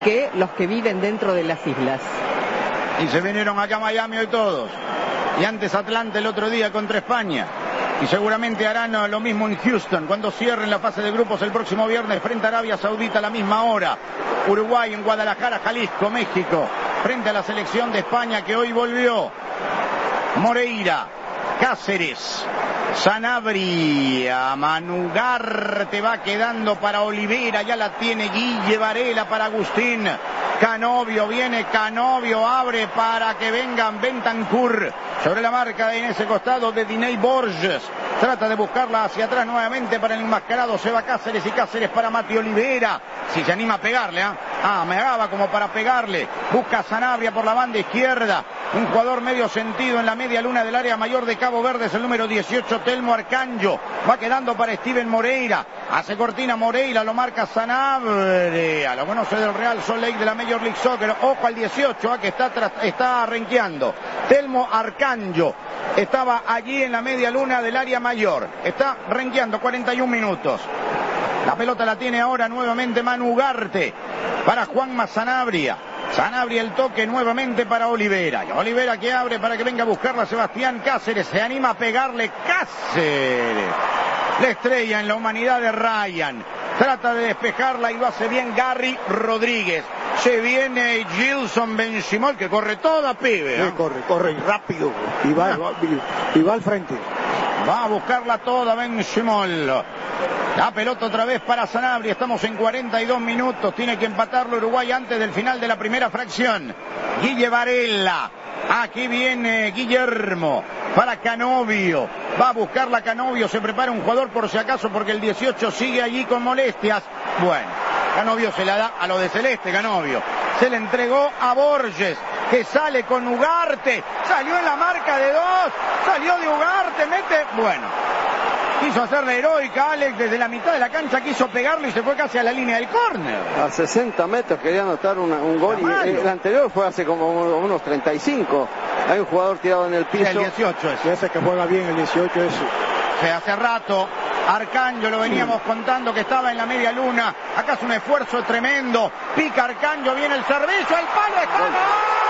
que los que viven dentro de las islas. Y se vinieron acá a Miami hoy todos. Y antes Atlanta el otro día contra España. Y seguramente harán lo mismo en Houston cuando cierren la fase de grupos el próximo viernes frente a Arabia Saudita a la misma hora. Uruguay en Guadalajara, Jalisco, México, frente a la selección de España que hoy volvió. Moreira, Cáceres, Sanabria, Manugarte va quedando para Olivera, ya la tiene Guille Varela para Agustín. Canovio, viene Canovio, abre para que vengan Bentancur. Sobre la marca en ese costado de Diney Borges. Trata de buscarla hacia atrás nuevamente para el enmascarado. Se va Cáceres y Cáceres para Mati Olivera. Si se anima a pegarle, me agaba como para pegarle. Busca Sanabria por la banda izquierda. Un jugador medio sentido en la media luna del área mayor de Cabo Verde es el número 18, Telmo Arcanjo. Va quedando para Steven Moreira. Hace cortina Moreira, lo marca Sanabria. Lo conoce del Real Salt Lake de la Major League Soccer. Ojo al 18, que está renqueando. Telmo Arcanjo. Estaba allí en la media luna del área mayor. Está renqueando 41 minutos. La pelota la tiene ahora nuevamente Manugarte para Juanma Sanabria. Sanabria el toque nuevamente para Olivera. Y Olivera que abre para que venga a buscarla Sebastián Cáceres. Se anima a pegarle Cáceres. La estrella en la humanidad de Ryan. Trata de despejarla y lo hace bien Gary Rodríguez. Se viene Gilson Benchimol que corre toda, pibe. Sí, corre rápido y va al frente. Va a buscarla toda Benchimol. La pelota otra vez para Sanabria. Estamos en 42 minutos. Tiene que empatarlo Uruguay antes del final de la primera fracción. Guille Varela. Aquí viene Guillermo para Canovio. Va a buscarla Canovio. Se prepara un jugador por si acaso porque el 18 sigue allí con molestias. Bueno, Canovio se la da a lo de Celeste. Canovio se le entregó a Borges, que sale con Ugarte. Salió en la marca de 2. Salió de Ugarte. Mete. Bueno. Quiso hacerle heroica Alex desde la mitad de la cancha, quiso pegarlo y se fue casi a la línea del córner. A 60 metros quería anotar un gol y el anterior fue hace como unos 35. Hay un jugador tirado en el piso. El 18 es. Ese que juega bien, el 18 es. Hace rato Arcanjo lo veníamos contando que estaba en la media luna. Acá es un esfuerzo tremendo. Pica Arcanjo, viene el servicio, el palo está.